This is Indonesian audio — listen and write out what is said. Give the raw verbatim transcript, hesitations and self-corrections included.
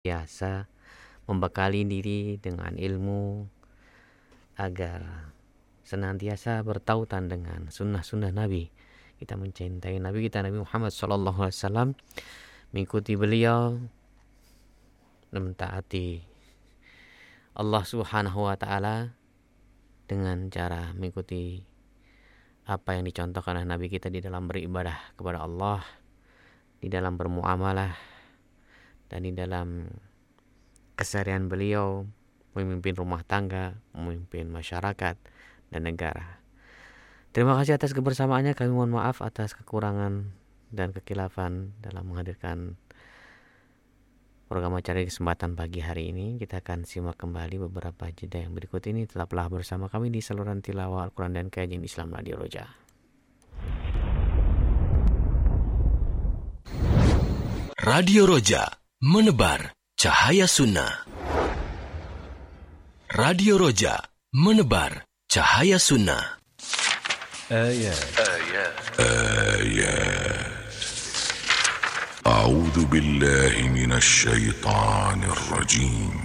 biasa membekali diri dengan ilmu agar senantiasa bertautan dengan sunnah-sunnah Nabi. Kita mencintai Nabi kita, Nabi Muhammad sallallahu alaihi wasallam, mengikuti beliau dan mentaati Allah Subhanahu wa taala dengan cara mengikuti apa yang dicontohkan oleh Nabi kita di dalam beribadah kepada Allah, di dalam bermuamalah, dan di dalam keseharian beliau memimpin rumah tangga, memimpin masyarakat dan negara. Terima kasih atas kebersamaannya. Kami mohon maaf atas kekurangan dan kekilafan dalam menghadirkan program acara kesempatan pagi hari ini. Kita akan simak kembali beberapa jeda yang berikut ini. Tetaplah bersama kami di saluran tilawah Al-Quran dan Kajian Islam Radio Roja. Radio Roja, menebar cahaya sunnah. Radio Roja, menebar cahaya sunnah. آيات آيات آيات أعوذ بالله من الشيطان الرجيم